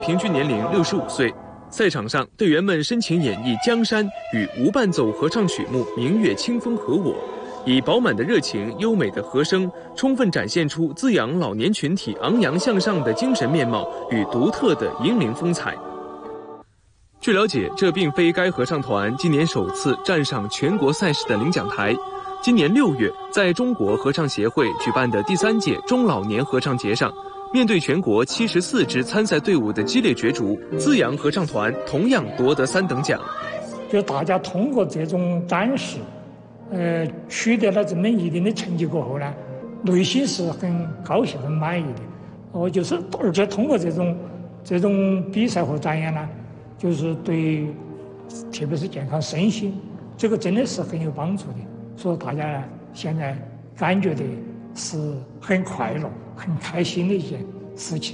平均年龄65岁。赛场上，队员们深情演绎《江山》与无伴奏合唱曲目《明月清风和我》，以饱满的热情、优美的和声，充分展现出滋养老年群体昂扬向上的精神面貌与独特的银铃风采。据了解，这并非该合唱团今年首次站上全国赛事的领奖台。今年6月，在中国合唱协会举办的第3届中老年合唱节上，面对全国74支参赛队伍的激烈角逐，资阳合唱团同样夺得3等奖。 就大家通过这种展示，取得了这么一定的成绩过后呢，内心是很高兴、很满意的。而且通过这种比赛和展演呢，就是对，特别是健康身心，这个真的是很有帮助的。所以大家呢，现在感觉的是很快乐、很开心的一件事情。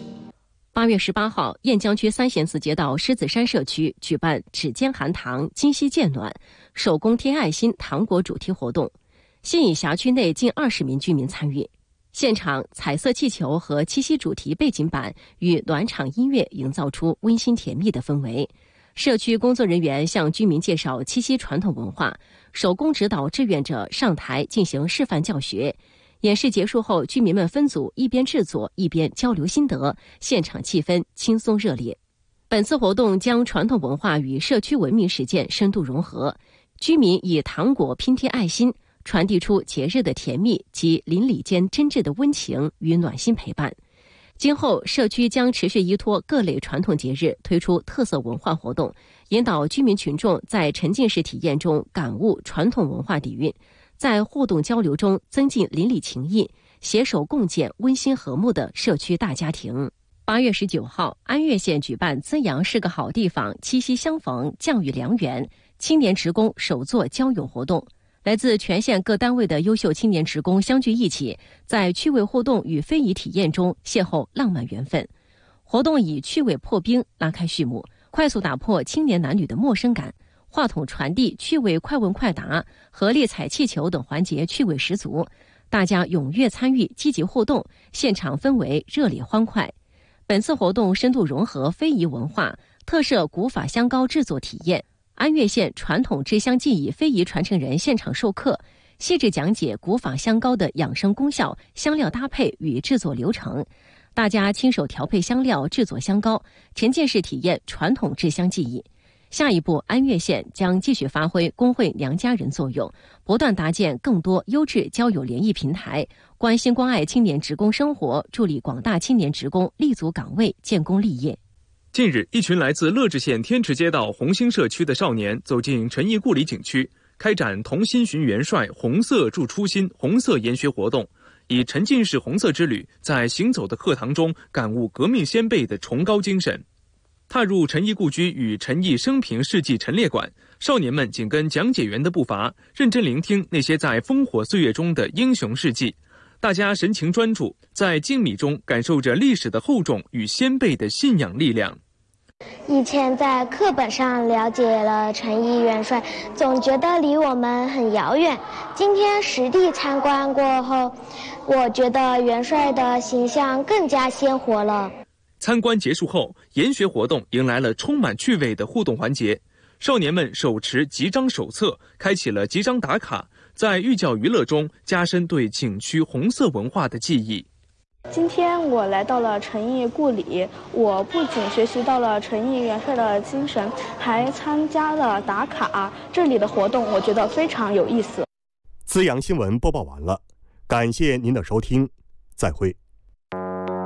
8月18号，雁江区3弦寺街道狮子山社区举办指尖含糖，今夕渐暖，手工贴爱心糖果主题活动，吸引辖区内近20名居民参与。现场彩色气球和七夕主题背景板与暖场音乐营造出温馨甜蜜的氛围。社区工作人员向居民介绍七夕传统文化，手工指导志愿者上台进行示范教学。演示结束后，居民们分组一边制作一边交流心得，现场气氛轻松热烈。本次活动将传统文化与社区文明实践深度融合，居民以糖果拼贴爱心，传递出节日的甜蜜及邻里间真挚的温情与暖心陪伴。今后，社区将持续依托各类传统节日，推出特色文化活动，引导居民群众在沉浸式体验中感悟传统文化底蕴，在互动交流中增进邻里情谊，携手共建温馨和睦的社区大家庭。8月19号，安岳县举办资阳是个好地方，七夕相逢降雨良缘青年职工首座交友活动。来自全县各单位的优秀青年职工相聚一起，在趣味互动与非遗体验中邂逅浪漫缘分。活动以趣味破冰拉开序幕，快速打破青年男女的陌生感。话筒传递、趣味快问快答、合力踩气球等环节趣味十足，大家踊跃参与，积极互动，现场氛围热烈欢快。本次活动深度融合非遗文化，特设古法香糕制作体验。安岳县传统制香技艺非遗传承人现场授课，细致讲解古法香糕的养生功效、香料搭配与制作流程。大家亲手调配香料，制作香糕，沉浸式体验传统制香技艺。下一步，安岳县将继续发挥工会娘家人作用，不断搭建更多优质交友联谊平台，关心关爱青年职工生活，助力广大青年职工立足岗位，建功立业。 近日，一群来自乐至县天池街道红星社区的少年走进陈毅故里景区，开展同心寻元帅、红色助初心、红色研学活动，以沉浸式红色之旅，在行走的课堂中感悟革命先辈的崇高精神。踏入陈毅故居与陈毅生平事迹陈列馆，少年们紧跟讲解员的步伐，认真聆听那些在烽火岁月中的英雄事迹。大家神情专注，在静谧中感受着历史的厚重与先辈的信仰力量。 以前在课本上了解了陈毅元帅，总觉得离我们很遥远。今天实地参观过后，我觉得元帅的形象更加鲜活了。 参观结束后，研学活动迎来了充满趣味的互动环节。少年们手持集章手册，开启了集章打卡，在寓教于乐中加深对景区红色文化的记忆。 今天我来到了陈毅故里，我不仅学习到了陈毅元帅的精神，还参加了打卡。这里的活动我觉得非常有意思。 资阳新闻播报完了，感谢您的收听，再会。